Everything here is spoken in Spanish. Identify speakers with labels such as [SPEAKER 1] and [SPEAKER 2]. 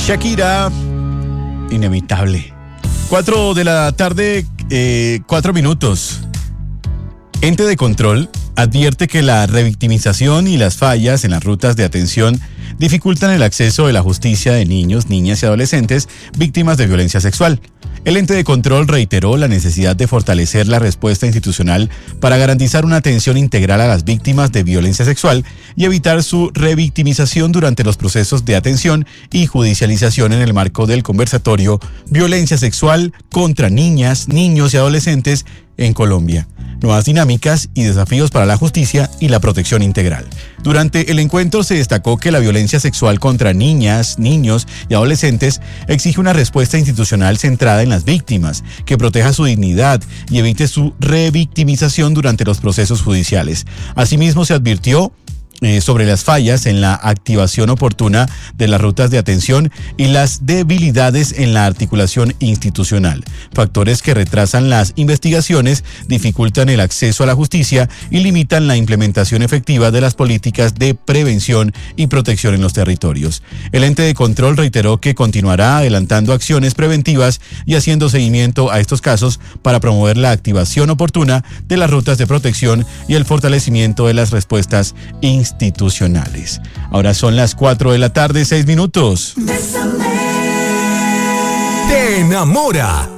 [SPEAKER 1] Shakira, inevitable. 4 de la tarde, 4 minutos. Ente de control advierte que la revictimización y las fallas en las rutas de atención dificultan el acceso de la justicia de niños, niñas y adolescentes víctimas de violencia sexual. El ente de control reiteró la necesidad de fortalecer la respuesta institucional para garantizar una atención integral a las víctimas de violencia sexual y evitar su revictimización durante los procesos de atención y judicialización en el marco del conversatorio Violencia Sexual contra Niñas, Niños y Adolescentes en Colombia. Nuevas dinámicas y desafíos para la justicia y la protección integral. Durante el encuentro se destacó que la violencia sexual contra niñas, niños y adolescentes exige una respuesta institucional centrada en las víctimas, que proteja su dignidad y evite su revictimización durante los procesos judiciales. Asimismo, se advirtió sobre las fallas en la activación oportuna de las rutas de atención y las debilidades en la articulación institucional, factores que retrasan las investigaciones, dificultan el acceso a la justicia y limitan la implementación efectiva de las políticas de prevención y protección en los territorios. El ente de control reiteró que continuará adelantando acciones preventivas y haciendo seguimiento a estos casos para promover la activación oportuna de las rutas de protección y el fortalecimiento de las respuestas institucionales. Ahora son las 4 de la tarde, 6 minutos.
[SPEAKER 2] Te enamora